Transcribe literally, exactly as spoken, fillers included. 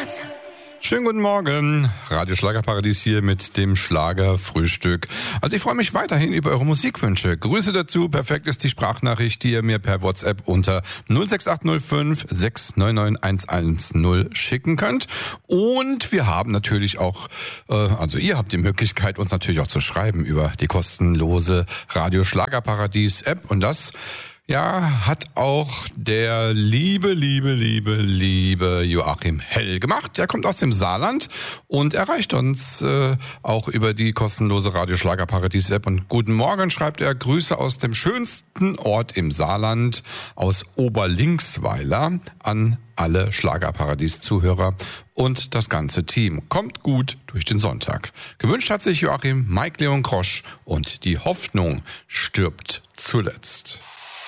Hit. Schönen guten Morgen, Radio Schlagerparadies hier mit dem Schlagerfrühstück. Also ich freue mich weiterhin über eure Musikwünsche. Grüße dazu, perfekt ist die Sprachnachricht, die ihr mir per WhatsApp unter null sechs acht null fünf sechs neun neun eins eins null schicken könnt. Und wir haben natürlich auch, äh, also ihr habt die Möglichkeit, uns natürlich auch zu schreiben über die kostenlose Radio Schlagerparadies App. Und das ja, hat auch der liebe, liebe, liebe, liebe Joachim Hell gemacht. Er kommt aus dem Saarland und erreicht uns äh, auch über die kostenlose Radio Schlagerparadies App. Und guten Morgen, schreibt er, Grüße aus dem schönsten Ort im Saarland, aus Oberlinksweiler, an alle Schlagerparadies-Zuhörer und das ganze Team. Kommt gut durch den Sonntag. Gewünscht hat sich Joachim Mike Leon Krosch und die Hoffnung stirbt zuletzt.